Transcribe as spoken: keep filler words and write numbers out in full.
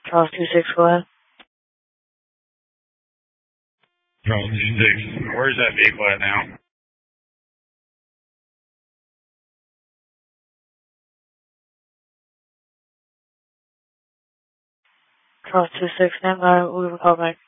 Charles two six, go ahead. Charles two six, where's that vehicle at now? Charles two six, stand by, we'll call back.